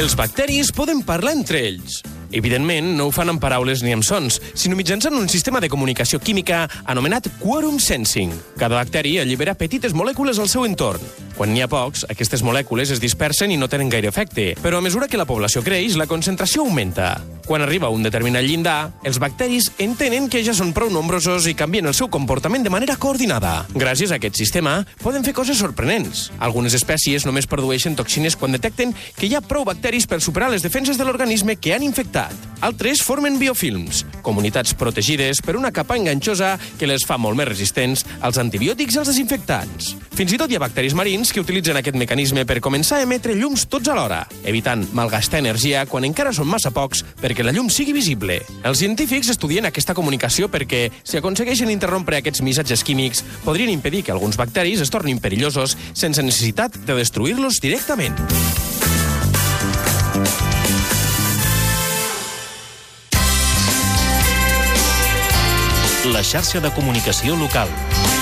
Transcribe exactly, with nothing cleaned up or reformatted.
Els bacteris poden parlar entre ells. Evidentment, no ho fan amb paraules ni amb sons, sinó mitjançant un sistema de comunicació química anomenat quorum sensing. Cada bacteri allibera petites molècules al seu entorn. Quan n'hi ha pocs, aquestes molècules es dispersen i no tenen gaire efecte, però a mesura que la població creix, la concentració augmenta. Quan arriba a un determinat llindar, els bacteris entenen que ja són prou nombrosos i canvien el seu comportament de manera coordinada. Gràcies a aquest sistema, poden fer coses sorprenents. Algunes espècies només produeixen toxines quan detecten que hi ha prou bacteris per superar les defenses de l'organisme que han infectat. Altres formen biofilms, comunitats protegides per una capa enganxosa que les fa molt més resistents als antibiòtics i als desinfectants. Fins i tot hi ha bacteris marins que utilitzen aquest mecanisme per començar a emetre llums tots alhora, evitant malgastar energia quan encara són massa pocs perquè la llum sigui visible. Els científics estudien aquesta comunicació perquè, si aconsegueixen interrompre aquests missatges químics, podrien impedir que alguns bacteris es tornin perillosos sense necessitat de destruir-los directament. La xarxa de comunicació local.